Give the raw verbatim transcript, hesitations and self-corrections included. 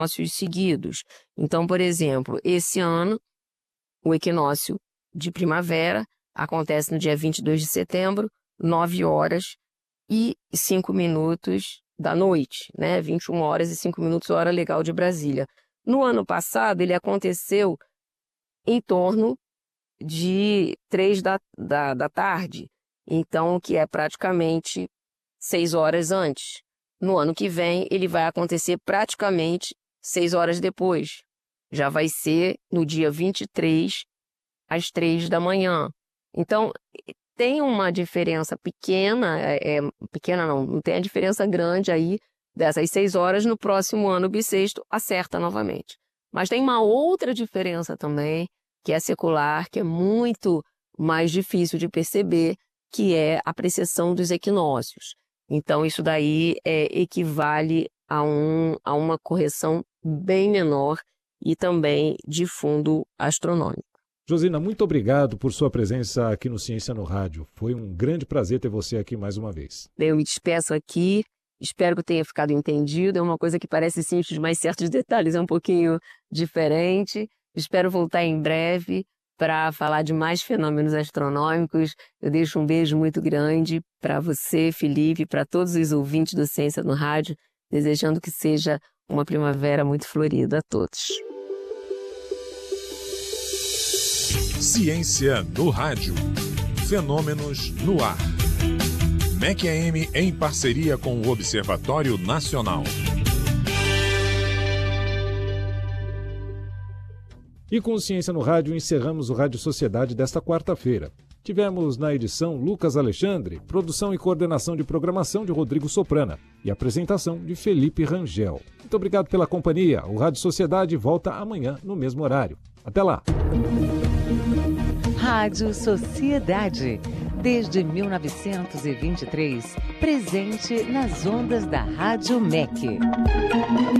equinócios seguidos. Então, por exemplo, esse ano, o equinócio de primavera acontece no dia vinte e dois de setembro, nove horas e cinco minutos da noite, né? vinte e uma horas e cinco minutos, hora legal de Brasília. No ano passado, ele aconteceu em torno de três da, da, da tarde, então, que é praticamente seis horas antes. No ano que vem, ele vai acontecer praticamente seis horas depois. Já vai ser no dia vinte e três, às três da manhã. Então, tem uma diferença pequena, é, é, pequena não, não tem a diferença grande aí dessas seis horas. No próximo ano bissexto acerta novamente. Mas tem uma outra diferença também, que é secular, que é muito mais difícil de perceber, que é a precessão dos equinócios. Então, isso daí é, equivale a, um, a uma correção bem menor e também de fundo astronômico. Josina, muito obrigado por sua presença aqui no Ciência no Rádio. Foi um grande prazer ter você aqui mais uma vez. Eu me despeço aqui, espero que tenha ficado entendido. É uma coisa que parece simples, mas certos detalhes é um pouquinho diferente. Espero voltar em breve para falar de mais fenômenos astronômicos. Eu deixo um beijo muito grande para você, Felipe, para todos os ouvintes do Ciência no Rádio, desejando que seja uma primavera muito florida a todos. Ciência no Rádio. Fenômenos no ar. M E C A M em parceria com o Observatório Nacional. E com Ciência no Rádio encerramos o Rádio Sociedade desta quarta-feira. Tivemos na edição Lucas Alexandre, produção e coordenação de programação de Rodrigo Soprana e apresentação de Felipe Rangel. Muito obrigado pela companhia. O Rádio Sociedade volta amanhã no mesmo horário. Até lá! Rádio Sociedade. Desde mil novecentos e vinte e três, presente nas ondas da Rádio M E C.